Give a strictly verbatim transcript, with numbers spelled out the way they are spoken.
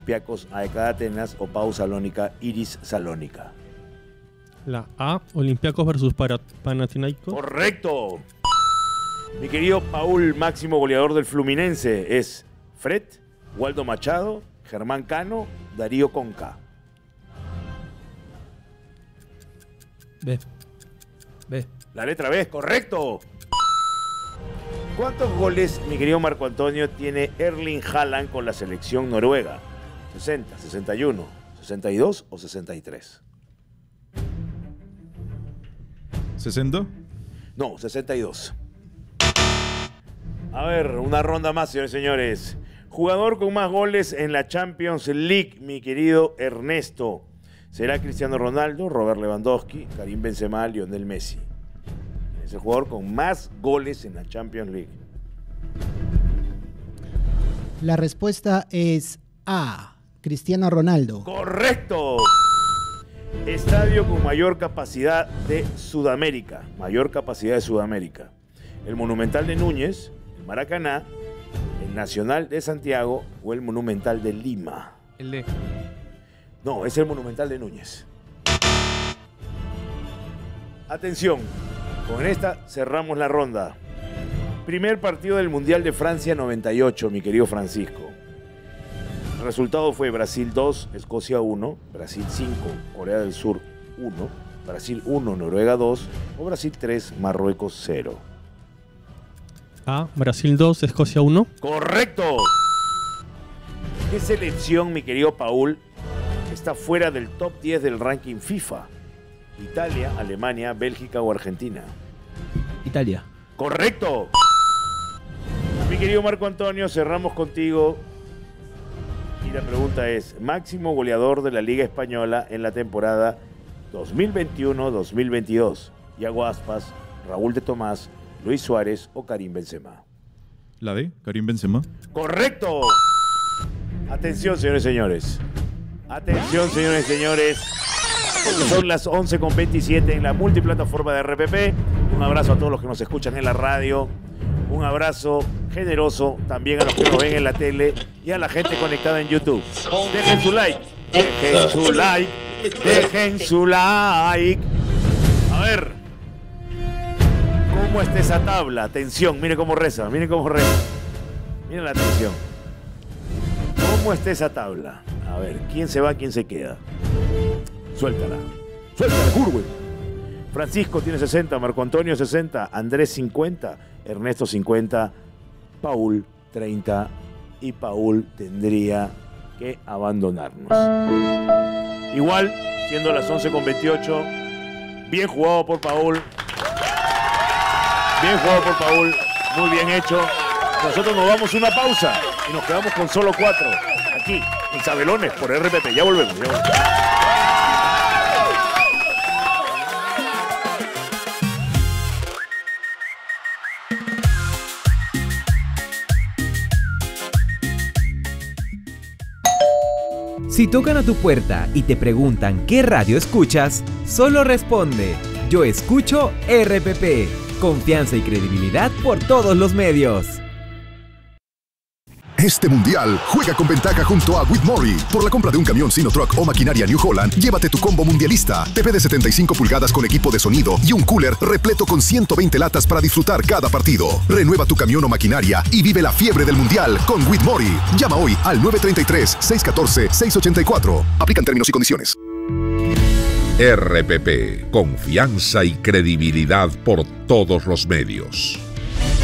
Olympiacos A E K de Atenas o Pau Salónica Iris Salónica. La A, Olympiacos versus Panathinaikos. ¡Correcto! Mi querido Paul, máximo goleador del Fluminense, es Fred, Waldo Machado, Germán Cano, Darío Conca. B. B. La letra B, correcto. ¿Cuántos goles, mi querido Marco Antonio, tiene Erling Haaland con la selección noruega? ¿sesenta, sesenta y uno, sesenta y dos o sesenta y tres? ¿sesenta? No, sesenta y dos. A ver, una ronda más, señores y señores. Jugador con más goles en la Champions League, mi querido Ernesto. ¿Será Cristiano Ronaldo, Robert Lewandowski, Karim Benzema, Lionel Messi? Es el jugador con más goles en la Champions League. La respuesta es A, Cristiano Ronaldo. ¡Correcto! Estadio con mayor capacidad de Sudamérica. Mayor capacidad de Sudamérica. El Monumental de Núñez, el Maracaná, el Nacional de Santiago o el Monumental de Lima. El D. No, es el Monumental de Núñez. Atención, con esta cerramos la ronda. Primer partido del Mundial de Francia noventa y ocho, mi querido Francisco. El resultado fue Brasil dos, Escocia uno, Brasil cinco, Corea del Sur uno, Brasil uno, Noruega dos o Brasil tres, Marruecos cero. A, Brasil dos, Escocia uno. ¡Correcto! ¿Qué selección, mi querido Paul, está fuera del top diez del ranking FIFA? ¿Italia, Alemania, Bélgica o Argentina? Italia. ¡Correcto! Mi querido Marco Antonio, cerramos contigo. Y la pregunta es, máximo goleador de la Liga Española en la temporada dos mil veintiuno dos mil veintidós. Iago Aspas, Raúl de Tomás, Luis Suárez o Karim Benzema. ¿La D? ¿Karim Benzema? ¡Correcto! Atención, señores y señores. Atención, señores y señores. Porque son las once con veintisiete en la multiplataforma de R P P. Un abrazo a todos los que nos escuchan en la radio. Un abrazo generoso también a los que nos ven en la tele y a la gente conectada en YouTube. Dejen su like. Dejen su like. Dejen su like. A ver. ¿Cómo está esa tabla? Atención, miren cómo reza. Miren cómo reza. Miren la atención. ¿Cómo está esa tabla? A ver, ¿quién se va, quién se queda? Suéltala. Suéltala, Curwen. Francisco tiene sesenta, Marco Antonio sesenta, Andrés cincuenta, Ernesto cincuenta, Paul treinta y Paul tendría que abandonarnos. Igual, siendo las once con veintiocho, bien jugado por Paul. Bien jugado por Paul, muy bien hecho. Nosotros nos vamos a una pausa y nos quedamos con solo cuatro. Aquí, en Sabelones, por R P P. Ya volvemos, ya volvemos. Si tocan a tu puerta y te preguntan qué radio escuchas, solo responde: yo escucho R P P. Confianza y credibilidad por todos los medios. Este mundial juega con ventaja junto a Whitmore. Por la compra de un camión Sinotruk o maquinaria New Holland, llévate tu combo mundialista. T V de setenta y cinco pulgadas con equipo de sonido y un cooler repleto con ciento veinte latas para disfrutar cada partido. Renueva tu camión o maquinaria y vive la fiebre del mundial con Whitmore. Llama hoy al nueve tres tres, seis uno cuatro, seis ocho cuatro. Aplican términos y condiciones. R P P, confianza y credibilidad por todos los medios.